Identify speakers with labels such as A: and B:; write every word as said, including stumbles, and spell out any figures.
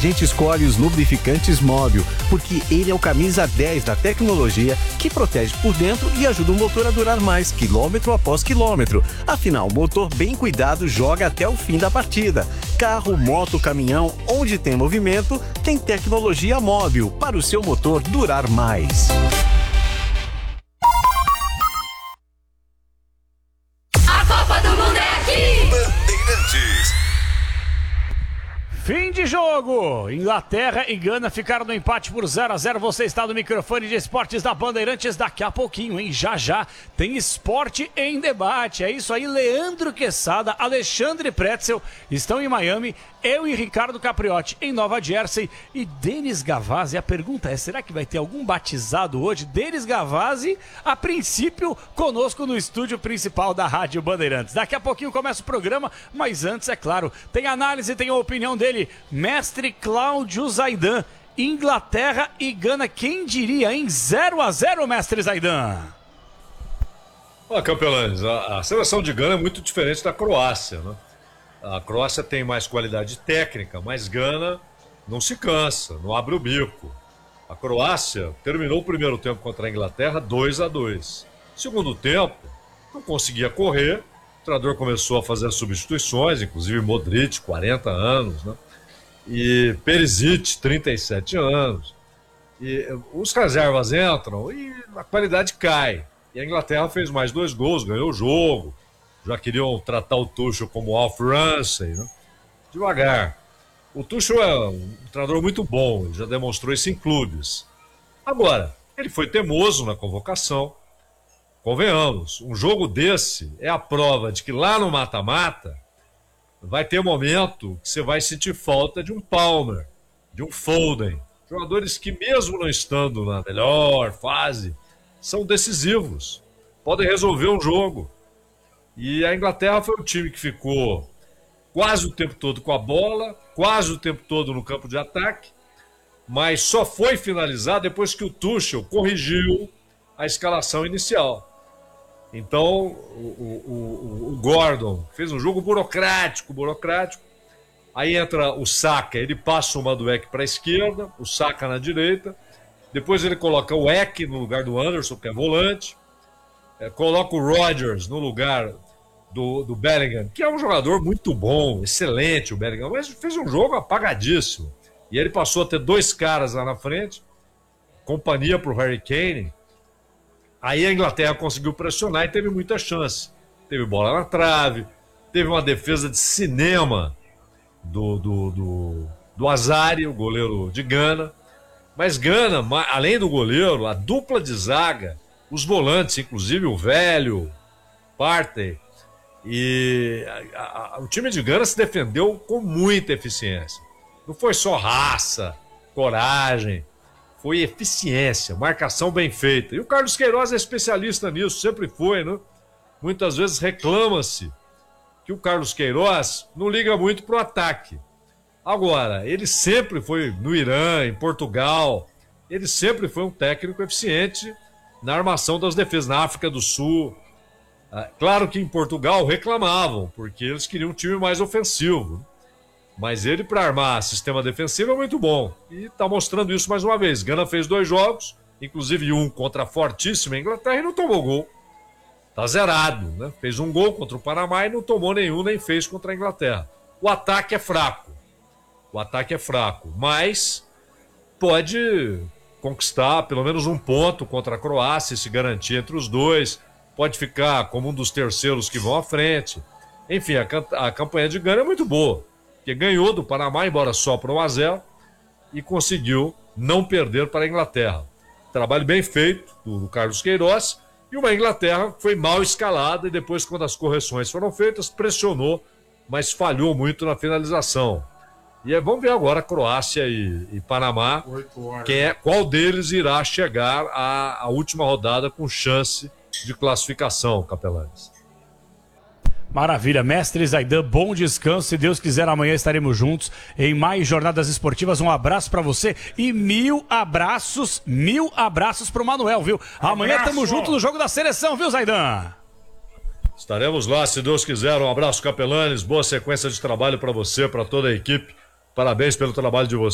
A: gente escolhe os lubrificantes Móbil, porque ele é o camisa dez da tecnologia que protege por dentro e ajuda o motor a durar mais, quilômetro após quilômetro. Afinal, motor bem cuidado joga até o fim da partida. Carro, moto, caminhão, onde tem movimento, tem tecnologia Móbil para o seu motor durar mais.
B: A Copa do Mundo é aqui!
C: Bandeirantes.
D: Fim de jogo! Inglaterra e Gana ficaram no empate por zero a zero. Você está no microfone de esportes da Bandeirantes. Daqui a pouquinho, hein? Já já tem esporte em debate. É isso aí, Leandro Quesada, Alexandre Pretzel estão em Miami. Eu e Ricardo Capriotti em Nova Jersey. E Denis Gavazzi, a pergunta é, será que vai ter algum batizado hoje? Denis Gavazzi, a princípio, conosco no estúdio principal da Rádio Bandeirantes. Daqui a pouquinho começa o programa, mas antes, é claro, tem análise, tem a opinião dele. Mestre Cláudio Zaidan, Inglaterra e Gana, quem diria, hein? zero a zero, mestre Zaidan.
E: Olha, Campelanes, a, a seleção de Gana é muito diferente da Croácia, né? A Croácia tem mais qualidade técnica, mas Gana não se cansa, não abre o bico. A Croácia terminou o primeiro tempo contra a Inglaterra dois a dois. Segundo tempo, não conseguia correr, o treinador começou a fazer substituições, inclusive Modric, quarenta anos, né? E Perisic, trinta e sete anos. E os reservas entram e a qualidade cai. E a Inglaterra fez mais dois gols, ganhou o jogo. Já queriam tratar o Tuchel como Alf Ramsey, né? Devagar. O Tuchel é um treinador muito bom, ele já demonstrou isso em clubes. Agora, ele foi teimoso na convocação. Convenhamos, um jogo desse é a prova de que lá no mata-mata vai ter momento que você vai sentir falta de um Palmer, de um Foden. Jogadores que, mesmo não estando na melhor fase, são decisivos, podem resolver um jogo. E a Inglaterra foi um time que ficou quase o tempo todo com a bola, quase o tempo todo no campo de ataque, mas só foi finalizar depois que o Tuchel corrigiu a escalação inicial. Então, o, o, o, o Gordon fez um jogo burocrático, burocrático. Aí entra o Saka, ele passa o Madueke para a esquerda, o Saka na direita. Depois ele coloca o Eck no lugar do Anderson, que é volante. É, coloca o Rodgers no lugar do, do Bellingham, que é um jogador muito bom, excelente o Bellingham, mas fez um jogo apagadíssimo. E ele passou a ter dois caras lá na frente, companhia para o Harry Kane. Aí a Inglaterra conseguiu pressionar e teve muita chance. Teve bola na trave, teve uma defesa de cinema do, do, do, do Azari, o goleiro de Gana. Mas Gana, além do goleiro, a dupla de zaga, os volantes, inclusive o velho, Partey, e a, a, o time de Gana se defendeu com muita eficiência. Não foi só raça, coragem, foi eficiência, marcação bem feita. E o Carlos Queiroz é especialista nisso, sempre foi, né? Muitas vezes reclama-se que o Carlos Queiroz não liga muito pro ataque. Agora, ele sempre foi no Irã, em Portugal, ele sempre foi um técnico eficiente na armação das defesas, na África do Sul. Ah, claro que em Portugal reclamavam, porque eles queriam um time mais ofensivo. Mas ele, para armar sistema defensivo, é muito bom. E está mostrando isso mais uma vez. Gana fez dois jogos, inclusive um contra a fortíssima Inglaterra, e não tomou gol. Está zerado, né? Fez um gol contra o Panamá e não tomou nenhum, nem fez contra a Inglaterra. O ataque é fraco. O ataque é fraco, mas pode conquistar pelo menos um ponto contra a Croácia, se garantir entre os dois. Pode ficar como um dos terceiros que vão à frente. Enfim, a, a campanha de Gana é muito boa, porque ganhou do Panamá, embora só para um a zero, e conseguiu não perder para a Inglaterra. Trabalho bem feito do, do Carlos Queiroz, e uma Inglaterra que foi mal escalada, e depois, quando as correções foram feitas, pressionou, mas falhou muito na finalização. E aí, vamos ver agora Croácia e, e Panamá, quem é, qual deles irá chegar à, à última rodada com chance de classificação, Capelanes.
D: Maravilha, mestre Zaidan, bom descanso, se Deus quiser amanhã estaremos juntos em mais jornadas esportivas. Um abraço pra você e mil abraços, mil abraços pro Manuel, viu? Amanhã
F: Abraço.
D: Tamo junto no jogo da seleção, viu, Zaidan?
E: Estaremos lá, se Deus quiser. Um abraço, Capelanes, boa sequência de trabalho para você, para toda a equipe. Parabéns pelo trabalho de vocês.